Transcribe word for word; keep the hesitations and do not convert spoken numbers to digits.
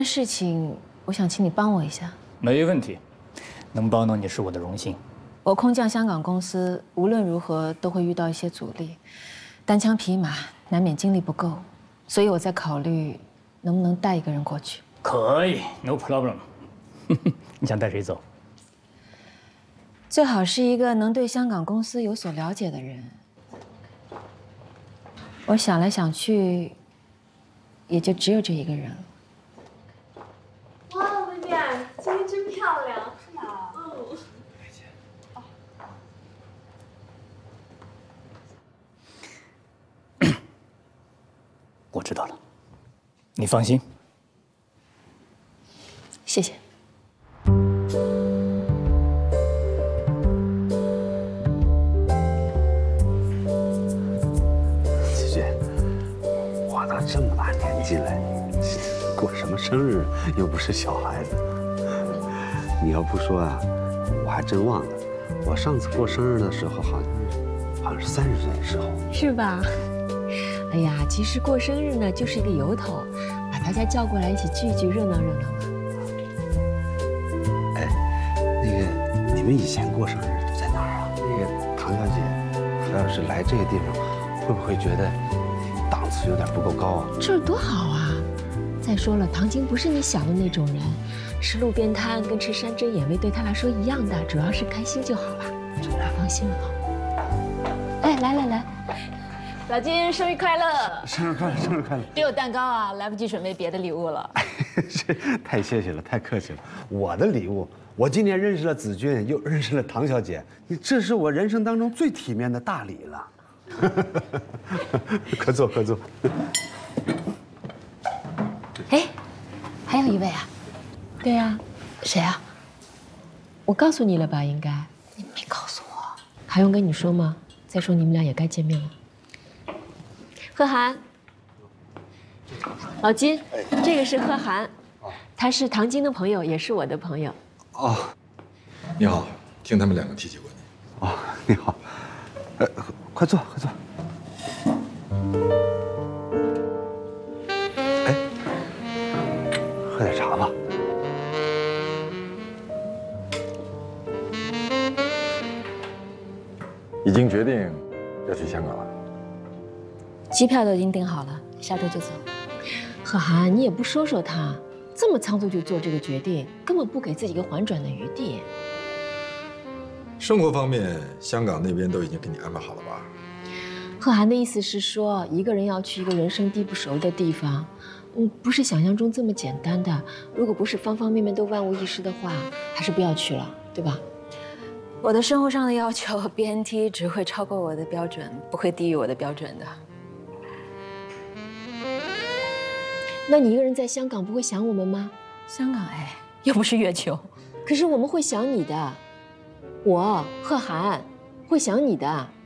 事情，我想请你帮我一下。 没问题，能帮到你是我的荣幸。 我空降香港公司，无论如何都会遇到一些阻力，单枪匹马难免精力不够，所以我在考虑能不能带一个人过去。 可以 ，no problem。你想带谁走？ 最好是一个能对香港公司有所了解的人。我想来想去，也就只有这一个人了。 哇，薇薇安，今天真漂亮。是啊。嗯。 我知道了，你放心。 谢谢。 姐姐，我都这么大年纪了，过什么生日又不是小孩子。你要不说啊，我还真忘了，我上次过生日的时候，好像好像是三十岁的时候， 是吧？哎呀，其实过生日呢，就是一个由头，把大家叫过来一起聚一聚，热闹热闹嘛。 哎，那个你们以前过生日在哪儿啊？那个唐小姐，她要是来这个地方，会不会觉得档次有点不够高啊？ 这儿多好啊！再说了，唐晶不是你想的那种人，吃路边摊跟吃山珍野味对她来说一样的，主要是开心就好了。真的，放心吧。哎，来来来。 小金，生日快乐！ 生日快乐，生日快乐！ 别有蛋糕啊，来不及准备别的礼物了。 太谢谢了，太客气了。我的礼物，我今年认识了子君，又认识了唐小姐，这是我人生当中最体面的大礼了。快坐，快坐。 哎，还有一位啊？对呀，谁啊？我告诉你了吧？应该你没告诉我， 还用跟你说吗？再说你们俩也该见面了。贺涵，老金，这个是贺涵，他是唐晶的朋友，也是我的朋友。 哦，你好，听他们两个提起过你。 哦，你好，呃，快坐，快坐。哎，喝点茶吧。 已经决定要去香港了。 机票都已经订好了，下周就走。 贺涵，你也不说说他，这么仓促就做这个决定，根本不给自己一个缓转的余地。 生活方面，香港那边都已经给你安排好了吧？ 贺涵的意思是说，一个人要去一个人生地不熟的地方，嗯，不是想象中这么简单的。如果不是方方面面都万无一失的话，还是不要去了，对吧？ 我的生活上的要求 ，B N T 只会超过我的标准，不会低于我的标准的。 那你一个人在香港不会想我们吗？ 香港哎，又不是月球。 可是我们会想你的，我贺涵会想你的。